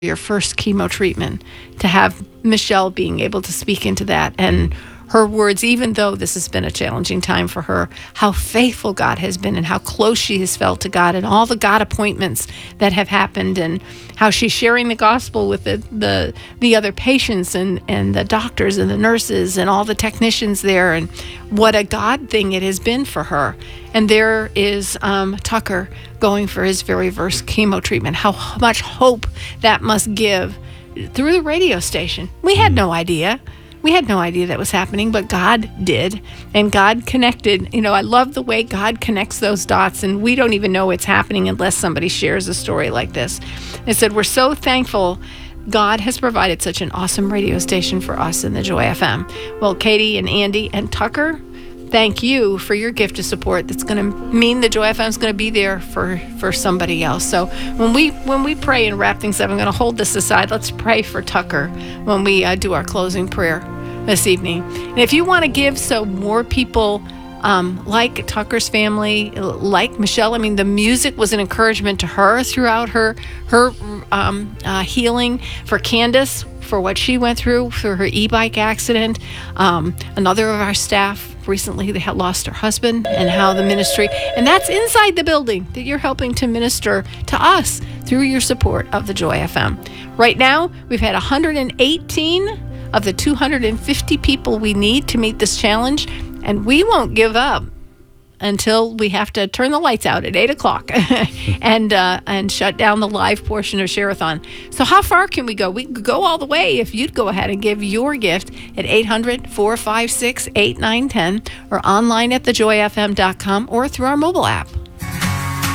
your first chemo treatment, to have Michelle being able to speak into that and her words, even though this has been a challenging time for her, how faithful God has been and how close she has felt to God and all the God appointments that have happened and how she's sharing the gospel with the other patients and the doctors and the nurses and all the technicians there, and what a God thing it has been for her. And there is Tucker going for his very first chemo treatment. How much hope that must give through the radio station. We had no idea. We had no idea that was happening, but God did, and God connected. I love the way God connects those dots, and we don't even know it's happening unless somebody shares a story like this. They said, we're so thankful God has provided such an awesome radio station for us in the Joy FM. Well, Katie and Andy and Tucker, thank you for your gift of support. That's going to mean the Joy FM is going to be there for somebody else. So when we pray and wrap things up, I'm going to hold this aside. Let's pray for Tucker when we do our closing prayer this evening. And if you want to give so more people like Tucker's family, like Michelle, the music was an encouragement to her throughout her healing. For Candace, for what she went through her e-bike accident. Another of our staff recently, they had lost her husband, and how the ministry, and that's inside the building that you're helping to minister to us through your support of the Joy FM. Right now, we've had 118 of the 250 people we need to meet this challenge, and we won't give up until we have to turn the lights out at 8 o'clock and shut down the live portion of Share-a-thon. So how far can we go? We could go all the way if you'd go ahead and give your gift at 800-456-8910 or online at thejoyfm.com or through our mobile app.